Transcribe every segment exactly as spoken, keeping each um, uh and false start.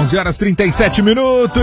onze horas e trinta e sete minutos.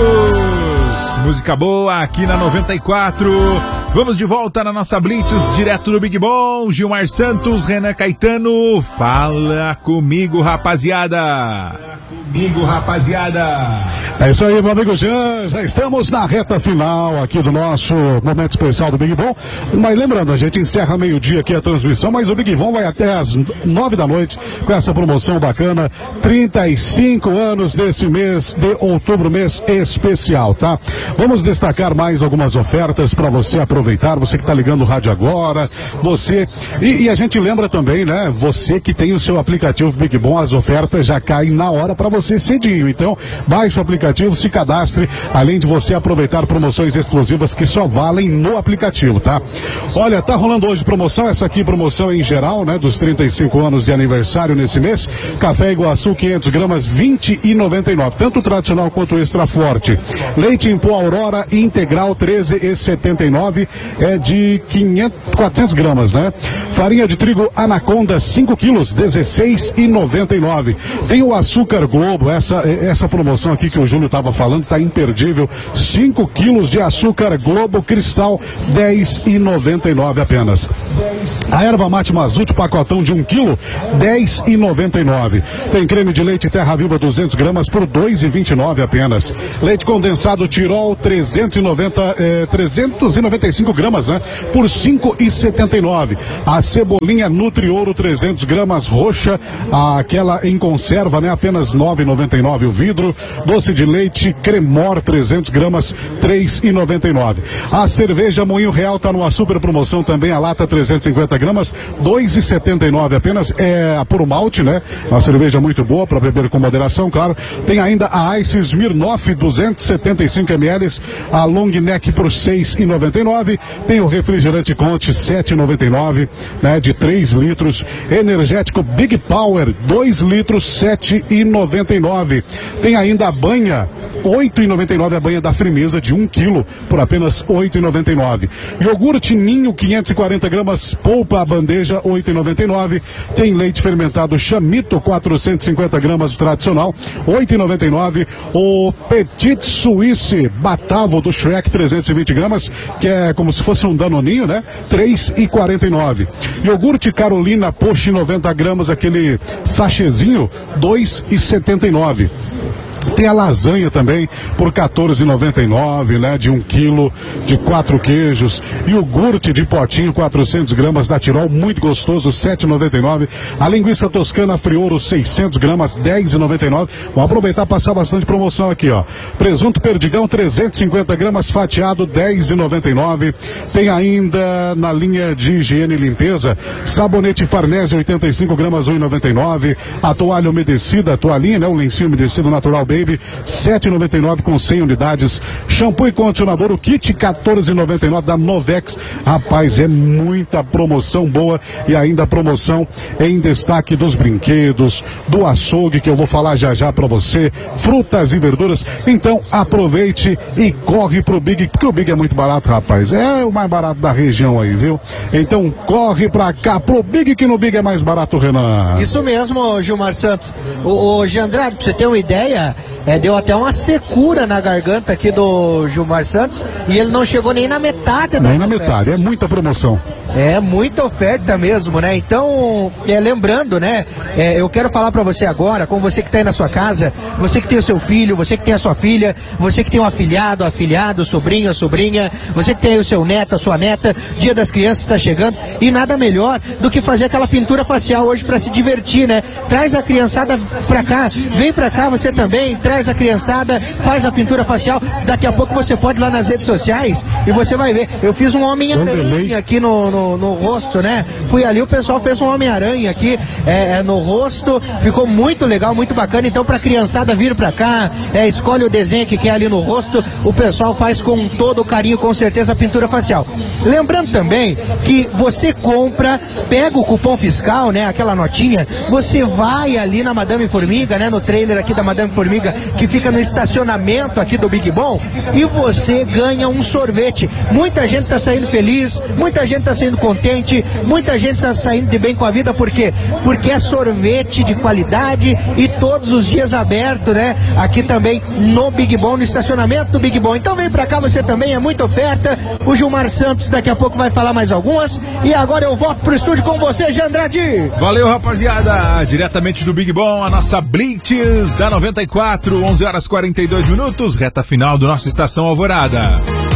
Música boa aqui na noventa e quatro. Vamos de volta na nossa Blitz, direto do Big Bom. Gilmar Santos, Renan Caetano. Fala comigo, rapaziada. Fala comigo, rapaziada. É isso aí, meu amigo Jean. Já estamos na reta final aqui do nosso momento especial do Big Bom. Mas lembrando, a gente encerra meio-dia aqui a transmissão, mas o Big Bom vai até as nove da noite com essa promoção bacana. trinta e cinco anos desse mês de outubro, mês especial, tá? Vamos destacar mais algumas ofertas para você aproveitar, você que está ligando o rádio agora, você, e, e a gente lembra também, né, você que tem o seu aplicativo Big Bom, as ofertas já caem na hora para você cedinho, então baixe o aplicativo, se cadastre, além de você aproveitar promoções exclusivas que só valem no aplicativo, tá? Olha, tá rolando hoje promoção, essa aqui promoção em geral, né, dos trinta e cinco anos de aniversário nesse mês, Café Iguaçu quinhentos gramas, vinte e noventa e nove, tanto o tradicional quanto o extra forte. Leite em pó Aurora integral treze e setenta e nove, é de quinhentos, quatrocentos gramas, né? Farinha de trigo Anaconda cinco quilos, dezesseis e noventa e nove. Tem o açúcar Globo, essa essa promoção aqui que o Júlio estava falando, tá imperdível. cinco quilos de açúcar Globo Cristal, dez e noventa e nove apenas. A erva mate Mazute pacotão de um quilo, dez e noventa e nove. Tem creme de leite Terra Viva duzentos gramas por dois e vinte e nove apenas. Leite condensado Tirol trezentos e noventa, eh, trezentos e noventa e cinco gramas, né? Por cinco e setenta e nove. A cebolinha Nutriouro trezentos gramas roxa, aquela em conserva, né? Apenas nove e noventa e nove o vidro. Doce de leite Cremor trezentos gramas, três e noventa e nove. A cerveja Moinho Real tá numa super promoção também, a lata trezentos e cinquenta gramas, dois e setenta e nove apenas, é a puro malte, né? Uma cerveja muito boa para beber com moderação, claro. Tem ainda a Ice Smirnoff duzentos e setenta e cinco mililitros, a Long Neck por seis e noventa e nove. Tem o refrigerante Conte sete e noventa e nove, né, de três litros. Energético Big Power dois litros, sete e noventa e nove. Tem ainda a banha oito e noventa e nove, a banha da Firmeza de um quilo por apenas oito e noventa e nove. Iogurte Ninho quinhentos e quarenta gramas, polpa a bandeja oito e noventa e nove. Tem leite fermentado Chamito quatrocentos e cinquenta gramas, o tradicional oito e noventa e nove. O Petit Suisse Batavo do Shrek trezentos e vinte gramas, que é como se fosse um danoninho, né? três e quarenta e nove. Iogurte Carolina Poche noventa gramas, aquele sachêzinho, dois e setenta e nove. Tem a lasanha também por quatorze e noventa e nove, né? De um quilo, de quatro queijos. Iogurte de potinho, quatrocentos gramas da Tirol, muito gostoso, sete e noventa e nove. A linguiça toscana Frioro, seiscentos gramas, dez e noventa e nove. Vamos aproveitar e passar bastante promoção aqui, ó. Presunto Perdigão, trezentos e cinquenta gramas, fatiado, dez e noventa e nove. Tem ainda na linha de higiene e limpeza, sabonete Farnese, oitenta e cinco gramas, um e noventa e nove. A toalha umedecida, a toalhinha, né? O lencinho umedecido natural Baby, sete e noventa e nove com cem unidades. Shampoo e condicionador, o kit quatorze e noventa e nove da Novex. Rapaz, é muita promoção boa e ainda promoção em destaque dos brinquedos, do açougue, que eu vou falar já já pra você, frutas e verduras. Então aproveite e corre pro Big, porque o Big é muito barato, rapaz. É o mais barato da região aí, viu? Então corre pra cá pro Big, que no Big é mais barato, Renan. Isso mesmo, Gilmar Santos. O, o Giandrado, pra você ter uma ideia, É, deu até uma secura na garganta aqui do Gilmar Santos e ele não chegou nem na metade. Nem na metade, é muita promoção. É muita oferta mesmo, né? Então, é, lembrando, né? É, eu quero falar pra você agora, com você que tá aí na sua casa, você que tem o seu filho, você que tem a sua filha, você que tem um afilhado, afilhado, sobrinho, a sobrinha, você que tem aí o seu neto, a sua neta, Dia das Crianças está chegando e nada melhor do que fazer aquela pintura facial hoje pra se divertir, né? Traz a criançada pra cá, vem pra cá você também, traz a criançada, faz a pintura facial, daqui a pouco você pode ir lá nas redes sociais e você vai ver. Eu fiz um Homem-Aranha aqui no, no, no rosto, né? Fui ali, o pessoal fez um Homem-Aranha aqui é, é, no rosto, ficou muito legal, muito bacana. Então pra criançada vir pra cá, é, escolhe o desenho que quer ali no rosto, o pessoal faz com todo o carinho, com certeza, a pintura facial. Lembrando também que você compra, pega o cupom fiscal, né? Aquela notinha, você vai ali na Madame Formiga, né? No trailer aqui da Madame Formiga, que fica no estacionamento aqui do Big Bom, e você ganha um sorvete. Muita gente está saindo feliz, muita gente está saindo contente, muita gente está saindo de bem com a vida, por quê? Porque é sorvete de qualidade e todos os dias aberto, né? Aqui também no Big Bom, no estacionamento do Big Bom. Então vem pra cá você também, é muita oferta. O Gilmar Santos daqui a pouco vai falar mais algumas. E agora eu volto pro estúdio com você, Jandrade. Valeu, rapaziada. Diretamente do Big Bom, a nossa Blitz da noventa e quatro, onze horas e quarenta e dois minutos, reta final do nosso Estação Alvorada.